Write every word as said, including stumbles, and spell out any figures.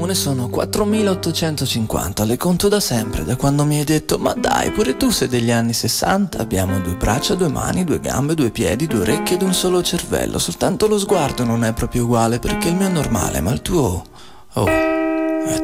comune sono quattromilaottocentocinquanta, le conto da sempre, da quando mi hai detto ma dai, pure tu sei degli anni sessanta. Abbiamo due braccia, due mani, due gambe, due piedi, due orecchie ed un solo cervello. Soltanto lo sguardo non è proprio uguale perché il mio è normale, ma il tuo... Oh...